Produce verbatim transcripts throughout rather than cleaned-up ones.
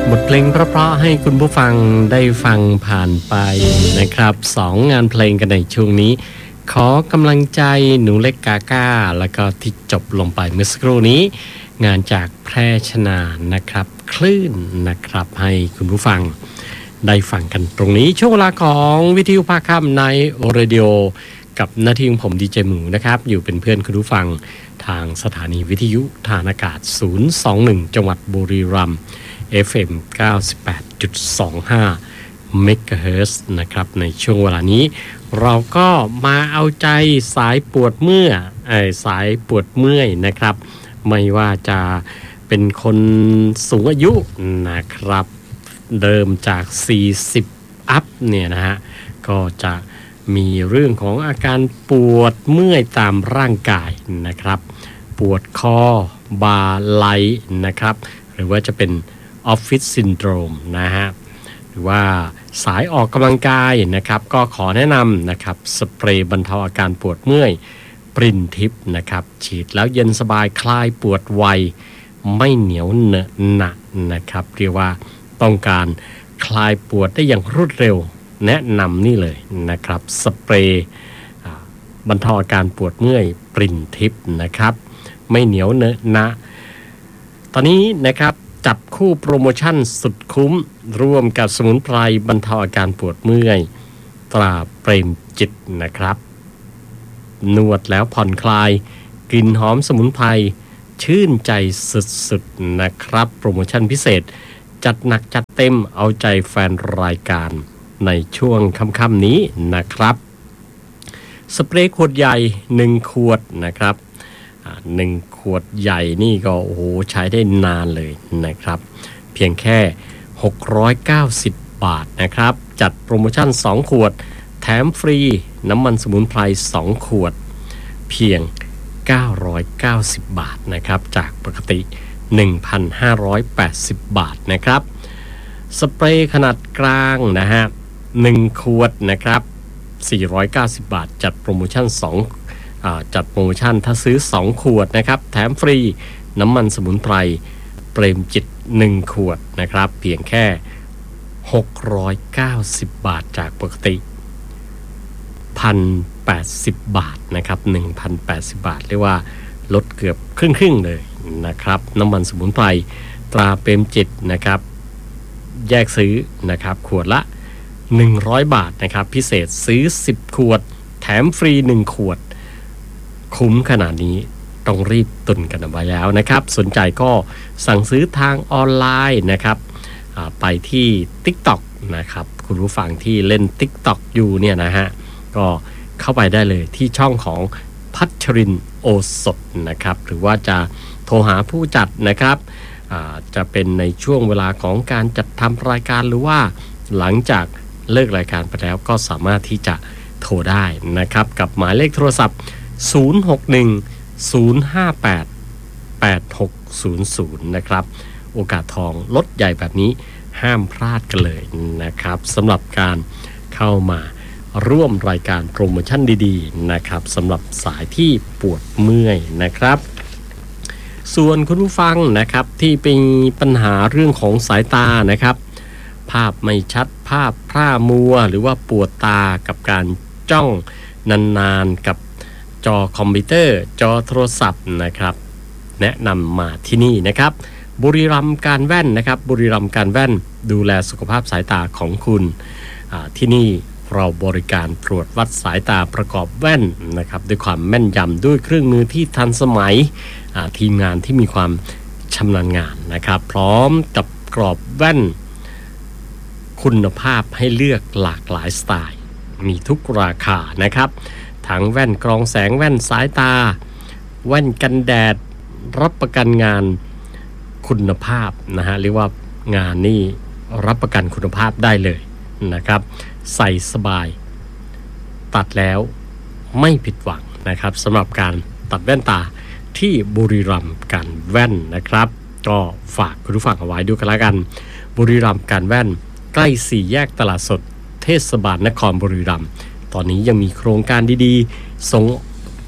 บทเพลงเพราะๆให้คุณผู้ฟังได้ฟังผ่านไปนะครับสองงานเพลงกันในช่วงนี้ขอกำลังใจหนูเล็กกาก้าแล้วก็ที่จบลงไปเมื่อสักครู่นี้งานจากแพร่ชนานะครับคลื่นนะครับให้คุณผู้ฟังได้ฟังกันตรงนี้ช่วงเวลาของวิทยุภาคค่ำในเรดิโอกับหน้าที่ของผมดีเจหมูนะครับอยู่เป็นเพื่อนคุณผู้ฟังทางสถานีวิทยุทางอากาศศูนย์สองหนึ่งจังหวัดบุรีรัมย์ เอฟ เอ็ม เก้าสิบแปดจุดสองห้า เมกะเฮิรตซ์นะครับในช่วงเวลานี้เราก็มาเอาใจสายปวดเมื่อยเอ่อสายปวดเมื่อยนะครับไม่ว่าจะเป็นคนสูงอายุนะครับเดิมจากสี่สิบอัพเนี่ยนะฮะก็จะมีเรื่องของอาการปวดเมื่อยตามร่างกายนะครับปวดคอบ่าไหล่นะครับหรือว่าจะเป็นออฟฟิศซินโดรมนะฮะหรือว่าสายออกกำลังกายนะครับก็ขอแนะนำนะครับสเปรย์บรรเทาอาการปวดเมื่อยปรินทิปนะครับฉีดแล้วเย็นสบายคลายปวดไวไม่เหนียวเหนอะหนะนะครับเรียกว่าต้องการคลายปวดได้อย่างรวดเร็วแนะนำนี่เลยนะครับสเปรย์บรรเทาอาการปวดเมื่อยปรินทิปนะครับไม่เหนียวเหนอะหนะตอนนี้นะครับจับคู่โปรโมชั่นสุดคุ้มร่วมกับสมุนไพรบรรเทาอาการปวดเมื่อยตราเปรมจิตนะครับนวดแล้วผ่อนคลายกลิ่นหอมสมุนไพรชื่นใจสุดๆนะครับโปรโมชั่นพิเศษจัดหนักจัดเต็มเอาใจแฟนรายการในช่วงค่ำๆนี้นะครับสเปรย์ขวดใหญ่หนึ่งขวดนะครับหนึ่งขวดใหญ่นี่ก็โอ้โหใช้ได้นานเลยนะครับเพียงแค่หกร้อยเก้าสิบบาทนะครับจัดโปรโมชั่นสองขวดแถมฟรีน้ำมันสมุนไพรสองขวดเพียงเก้าร้อยเก้าสิบบาทนะครับจากปกติ หนึ่งพันห้าร้อยแปดสิบบาทนะครับสเปรย์ขนาดกลางนะฮะหนึ่งขวดนะครับสี่ร้อยเก้าสิบบาทจัดโปรโมชั่นสองจัดโปรโมชั่นถ้าซื้อสองขวดนะครับแถมฟรีน้ำมันสมุนไพรเปรมจิตหนึ่งขวดนะครับเพียงแค่หกร้อยเก้าสิบบาทจากปกติ หนึ่งพันแปดสิบบาทนะครับ หนึ่งพันแปดสิบบาทเรียกว่าลดเกือบครึ่งๆเลยนะครับน้ำมันสมุนไพรตราเปรมจิตนะครับแยกซื้อนะครับขวดละหนึ่งร้อยบาทนะครับพิเศษซื้อสิบขวดแถมฟรีหนึ่งขวดคุ้มขนาดนี้ต้องรีบตุนกันเอาไว้แล้วนะครับสนใจก็สั่งซื้อทางออนไลน์นะครับไปที่ TikTok นะครับคุณผู้ฟังที่เล่น TikTok อยู่เนี่ยนะฮะก็เข้าไปได้เลยที่ช่องของพัชรินทร์โอสถนะครับหรือว่าจะโทรหาผู้จัดนะครับจะเป็นในช่วงเวลาของการจัดทำรายการหรือว่าหลังจากเลิกรายการไปแล้วก็สามารถที่จะโทรได้นะครับกับหมายเลขโทรศัพท์ศูนย์ หก หนึ่ง ศูนย์ ห้า แปด แปด หก ศูนย์ ศูนย์นะครับโอกาสทองลดใหญ่แบบนี้ห้ามพลาดกันเลยนะครับสำหรับการเข้ามาร่วมรายการโปรโมชั่นดีๆนะครับสำหรับสายที่ปวดเมื่อยนะครับส่วนคุณผู้ฟังนะครับที่เป็นปัญหาเรื่องของสายตานะครับภาพไม่ชัดภาพพร่ามัวหรือว่าปวดตากับการจ้องนานๆกับจอคอมพิวเตอร์จอโทรศัพท์นะครับแนะนำมาที่นี่นะครับบุรีรัมย์การแว่นนะครับบุรีรัมย์การแว่นดูแลสุขภาพสายตาของคุณที่นี่เราบริการตรวจวัดสายตาประกอบแว่นนะครับด้วยความแม่นยำด้วยเครื่องมือที่ทันสมัยทีมงานที่มีความชำนาญงานนะครับพร้อมกับกรอบแว่นคุณภาพให้เลือกหลากหลายสไตล์มีทุกราคานะครับทั้งแว่นกรองแสงแว่นสายตาแว่นกันแดดรับประกันงานคุณภาพนะฮะเรียกว่างานนี่รับประกันคุณภาพได้เลยนะครับใส่สบายตัดแล้วไม่ผิดหวังนะครับสำหรับการตัดแว่นตาที่บุรีรัมย์การแว่นนะครับก็ฝากคุณผู้ฟังเอาไว้ด้วยกันละกันบุรีรัมย์การแว่นใกล้สี่แยกตลาดสดเทศบาลนครบุรีรัมย์ตอนนี้ยังมีโครงการดีๆส่ง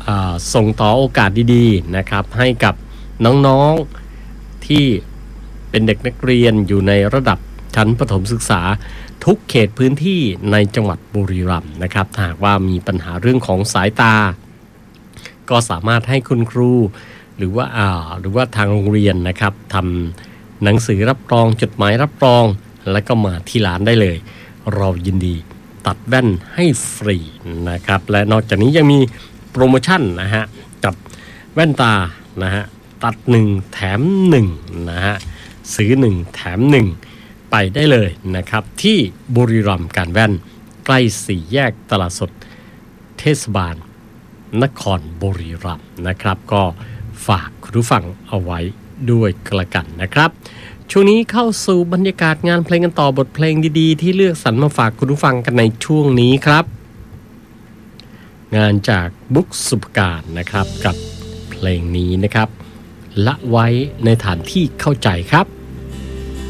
ส่งต่อโอกาสดีๆนะครับให้กับน้องๆที่เป็นเด็กนักเรียนอยู่ในระดับชั้นประถมศึกษาทุกเขตพื้นที่ในจังหวัดบุรีรัมย์นะครับหากว่ามีปัญหาเรื่องของสายตาก็สามารถให้คุณครูหรือว่าอ่าหรือว่าทางโรงเรียนนะครับทำหนังสือรับรองจดหมายรับรองแล้วก็มาที่ร้านได้เลยเรายินดีตัดแว่นให้ฟรีนะครับและนอกจากนี้ยังมีโปรโมชั่นนะฮะกับแว่นตานะฮะตัดหนึ่งแถมหนึ่งนะฮะซื้อหนึ่งแถมหนึ่งไปได้เลยนะครับที่บุรีรัมย์การแว่นใกล้สี่แยกตลาดสดเทศบาลนครบุรีรัมย์นะครับก็ฝากคุณผู้ฟังเอาไว้ด้วยกระกันนะครับช่วงนี้เข้าสู่บรรยากาศงานเพลงกันต่อบทเพลงดีๆที่เลือกสรรมาฝากคุณผู้ฟังกันในช่วงนี้ครับงานจากบุ๊กสุภการนะครับกับเพลงนี้นะครับละไว้ในฐานที่เข้าใจครับ